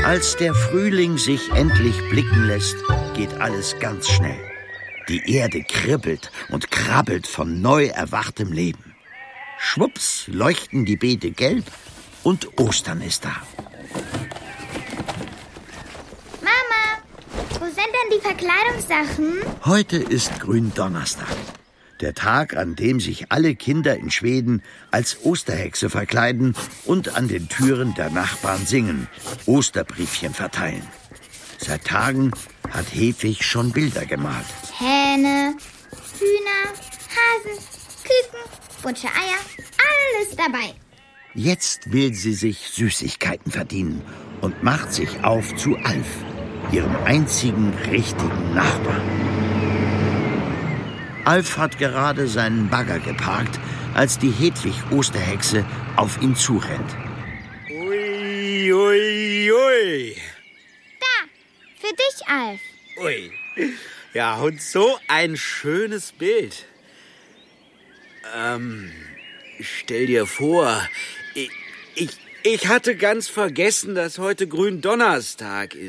Als der Frühling sich endlich blicken lässt, geht alles ganz schnell. Die Erde kribbelt und krabbelt von neu erwachtem Leben. Schwupps leuchten die Beete gelb und Ostern ist da. Mama, wo sind denn die Verkleidungssachen? Heute ist Gründonnerstag. Der Tag, an dem sich alle Kinder in Schweden als Osterhexe verkleiden und an den Türen der Nachbarn singen, Osterbriefchen verteilen. Seit Tagen hat Hedwig schon Bilder gemalt. Hähne, Hühner, Hasen, Küken, bunte Eier, alles dabei. Jetzt will sie sich Süßigkeiten verdienen und macht sich auf zu Alf, ihrem einzigen richtigen Nachbarn. Alf hat gerade seinen Bagger geparkt, als die Hedwig-Osterhexe auf ihn zurennt. Ui, ui, ui. Da, für dich, Alf. Ui. Ja, und so ein schönes Bild. Stell dir vor, ich hatte ganz vergessen, dass heute Gründonnerstag ist.